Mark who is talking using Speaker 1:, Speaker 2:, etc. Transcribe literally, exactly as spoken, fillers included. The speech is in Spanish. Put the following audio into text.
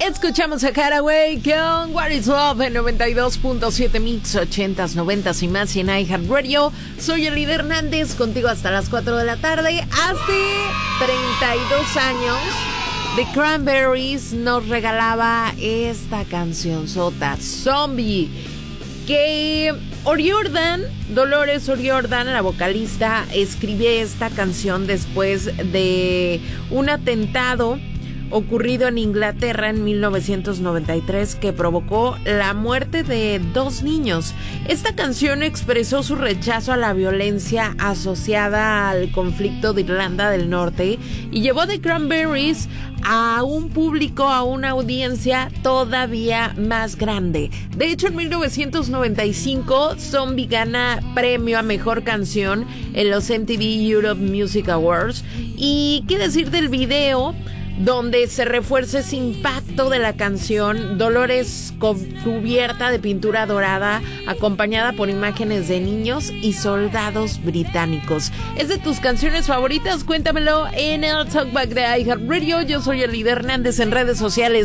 Speaker 1: Escuchamos a Haraway con What is Love en noventa y dos punto siete Mix, ochentas, noventas y más y en iHeartRadio. Soy Elida Hernández, contigo hasta las cuatro de la tarde. Hace treinta y dos años, The Cranberries nos regalaba esta cancionzota, Zombie, que O'Riordan, Dolores O'Riordan, la vocalista, escribe esta canción después de un atentado ocurrido en Inglaterra en mil novecientos noventa y tres que provocó la muerte de dos niños. Esta canción expresó su rechazo a la violencia asociada al conflicto de Irlanda del Norte y llevó a The Cranberries a un público, a una audiencia todavía más grande. De hecho, en mil novecientos noventa y cinco, Zombie gana premio a Mejor Canción en los M T V Europe Music Awards. Y qué decir del video, donde se refuerza ese impacto de la canción. Dolores cubierta de pintura dorada, acompañada por imágenes de niños y soldados británicos. ¿Es de tus canciones favoritas? Cuéntamelo en el Talkback de iHeartRadio. Yo soy Elida Hernández en redes sociales.